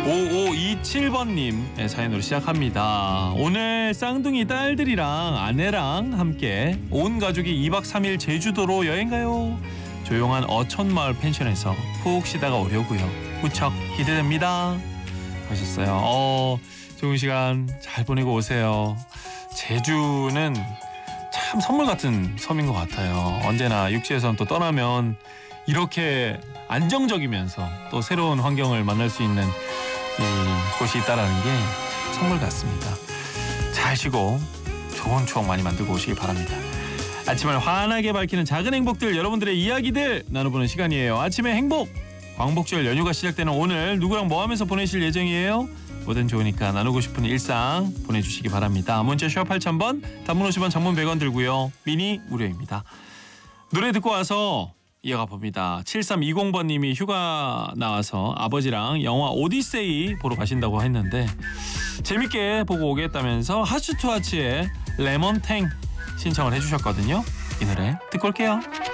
5527번님 사연으로 시작합니다. 오늘 쌍둥이 딸들이랑 아내랑 함께 온 가족이 2박 3일 제주도로 여행 가요. 조용한 어촌마을 펜션에서 푹 쉬다가 오려고요. 무척 기대됩니다. 하셨어요. 좋은 시간 잘 보내고 오세요. 제주는 참 선물 같은 섬인 것 같아요. 언제나 육지에선 또 떠나면 이렇게 안정적이면서 또 새로운 환경을 만날 수 있는 곳이 있다는 게 선물 같습니다. 잘 쉬고 좋은 추억 많이 만들고 오시기 바랍니다. 아침을 환하게 밝히는 작은 행복들, 여러분들의 이야기들 나눠보는 시간이에요. 아침의 행복! 광복절 연휴가 시작되는 오늘 누구랑 뭐 하면서 보내실 예정이에요? 뭐든 좋으니까 나누고 싶은 일상 보내주시기 바랍니다. 문자 샵 8000번, 단문 50원, 장문 100원 들고요. 미니 무료입니다. 노래 듣고 와서 이어가 봅니다. 7320번님이 휴가 나와서 아버지랑 영화 오디세이 보러 가신다고 했는데 재밌게 보고 오겠다면서 하츠투하츠의 레몬탱 신청을 해주셨거든요. 이 노래 듣고 올게요.